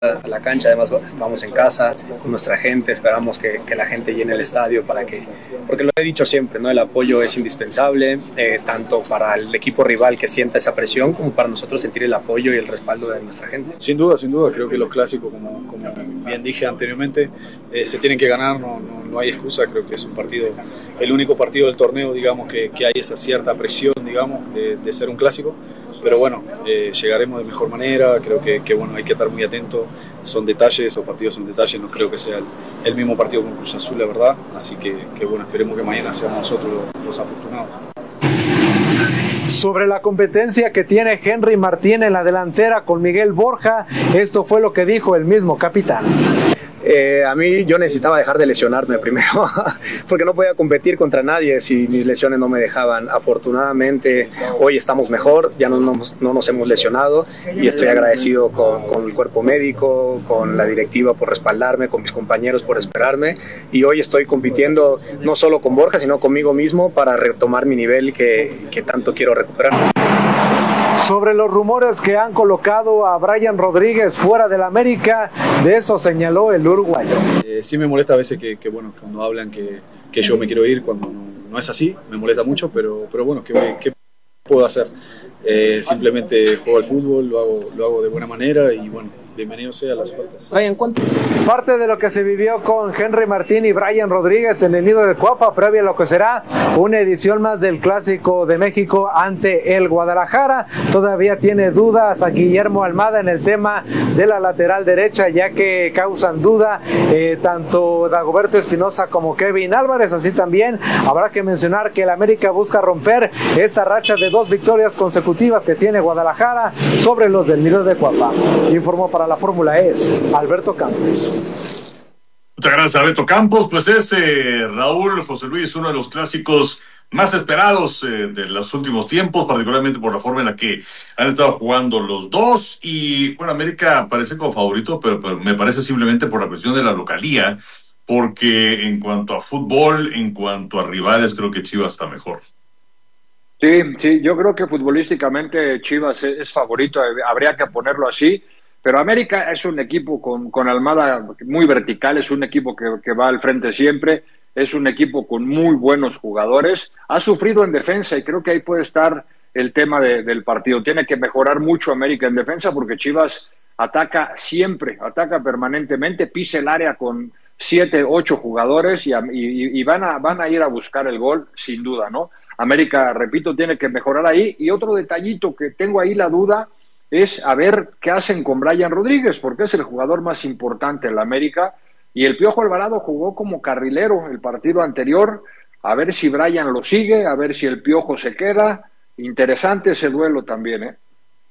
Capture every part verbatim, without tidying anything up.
a la cancha, además vamos en casa con nuestra gente, esperamos que, que la gente llene el estadio para que, porque lo he dicho siempre, ¿no? El apoyo es indispensable, eh, tanto para el equipo rival que sienta esa presión como para nosotros sentir el apoyo y el respaldo de nuestra gente. Sin duda, sin duda, creo que los clásicos, como, como bien dije anteriormente, eh, se tienen que ganar, no, no, no hay excusa, creo que es un partido, el único partido del torneo, digamos, que, que hay esa cierta presión, digamos, de, de ser un clásico. Pero bueno, eh, llegaremos de mejor manera, creo que, que bueno, hay que estar muy atentos, son detalles, esos partidos son detalles, no creo que sea el, el mismo partido con Cruz Azul, la verdad, así que, que bueno, esperemos que mañana seamos nosotros los, los afortunados. Sobre la competencia que tiene Henry Martín en la delantera con Miguel Borja, esto fue lo que dijo el mismo capitán. Eh, a mí yo necesitaba dejar de lesionarme primero porque no podía competir contra nadie si mis lesiones no me dejaban. Afortunadamente hoy estamos mejor, ya no nos, no nos hemos lesionado y estoy agradecido con, con el cuerpo médico, con la directiva por respaldarme, con mis compañeros por esperarme, y hoy estoy compitiendo no solo con Borja sino conmigo mismo para retomar mi nivel que, que tanto quiero recuperar. Sobre los rumores que han colocado a Brian Rodríguez fuera del América, de eso señaló el uruguayo. Eh, sí me molesta a veces que, que bueno, cuando hablan que, que yo me quiero ir, cuando no, no es así, me molesta mucho, pero, pero bueno, ¿qué, qué puedo hacer? Eh, simplemente juego al fútbol, lo hago, lo hago de buena manera y bueno, bienvenido sea a las faltas. Brian, ¿cuánto? Parte de lo que se vivió con Henry Martín y Brian Rodríguez en el Nido de Cuapa, previa a lo que será una edición más del Clásico de México ante el Guadalajara. Todavía tiene dudas a Guillermo Almada en el tema de la lateral derecha, ya que causan duda eh, tanto Dagoberto Espinosa como Kevin Álvarez. Así también habrá que mencionar que el América busca romper esta racha de dos victorias consecutivas que tiene Guadalajara sobre los del Nido de Cuapa. Informó para la Fórmula E Alberto Campos. Muchas gracias, Alberto Campos. Pues es eh, Raúl, José Luis, uno de los clásicos más esperados eh, de los últimos tiempos, particularmente por la forma en la que han estado jugando los dos. Y bueno, América parece como favorito, pero, pero me parece simplemente por la cuestión de la localía, porque en cuanto a fútbol, en cuanto a rivales, creo que Chivas está mejor. Sí, sí, yo creo que futbolísticamente Chivas es, es favorito, habría que ponerlo así. Pero América es un equipo con, con Almada muy vertical, es un equipo que, que va al frente siempre, es un equipo con muy buenos jugadores, ha sufrido en defensa y creo que ahí puede estar el tema de, del partido. Tiene que mejorar mucho América en defensa porque Chivas ataca siempre, ataca permanentemente, pisa el área con siete, ocho jugadores y, y, y van, a, van a ir a buscar el gol sin duda, ¿no? América, repito, tiene que mejorar ahí. Y otro detallito que tengo ahí la duda es a ver qué hacen con Brian Rodríguez, porque es el jugador más importante en la América, y el Piojo Alvarado jugó como carrilero el partido anterior, a ver si Brian lo sigue, a ver si el Piojo se queda. Interesante ese duelo también, ¿eh?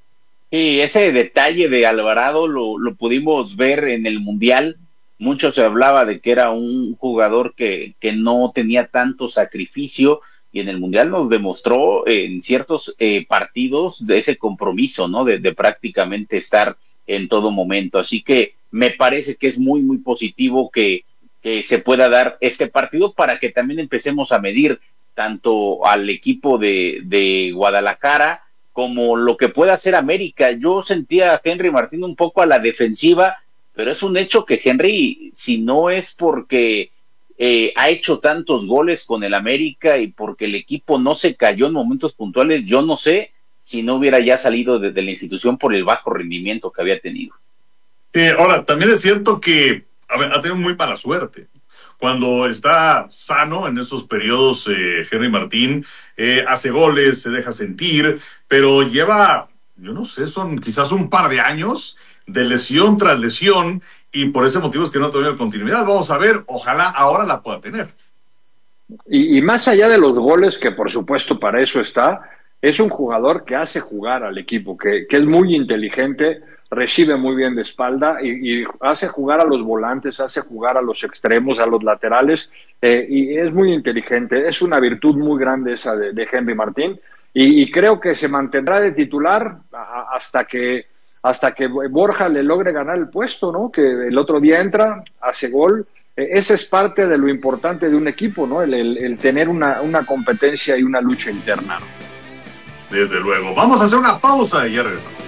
Sí, ese detalle de Alvarado lo, lo pudimos ver en el Mundial. Mucho se hablaba de que era un jugador que, que no tenía tanto sacrificio, y en el Mundial nos demostró eh, en ciertos eh, partidos de ese compromiso, ¿no? De, de prácticamente estar en todo momento. Así que me parece que es muy, muy positivo que, que se pueda dar este partido para que también empecemos a medir tanto al equipo de, de Guadalajara como lo que pueda hacer América. Yo sentía a Henry Martín un poco a la defensiva, pero es un hecho que Henry, si no es porque Eh, ha hecho tantos goles con el América y porque el equipo no se cayó en momentos puntuales, yo no sé si no hubiera ya salido de, de la institución por el bajo rendimiento que había tenido. Eh, ahora, también es cierto que a ver, ha tenido muy mala suerte. Cuando está sano en esos periodos, eh, Henry Martín eh, hace goles, se deja sentir, pero lleva, yo no sé, son quizás un par de años de lesión tras lesión, y por ese motivo es que no ha tenido continuidad. Vamos a ver, ojalá ahora la pueda tener. Y, y más allá de los goles, que por supuesto para eso está, es un jugador que hace jugar al equipo, que, que es muy inteligente, recibe muy bien de espalda y, y hace jugar a los volantes, hace jugar a los extremos, a los laterales, eh, y es muy inteligente. Es una virtud muy grande esa de, de Henry Martín, y, y creo que se mantendrá de titular a, hasta que hasta que Borja le logre ganar el puesto, ¿no? Que el otro día entra, hace gol. Eh, esa es parte de lo importante de un equipo, ¿no? El, el, el tener una, una competencia y una lucha interna, ¿no? Desde luego. Vamos a hacer una pausa y ya regresamos.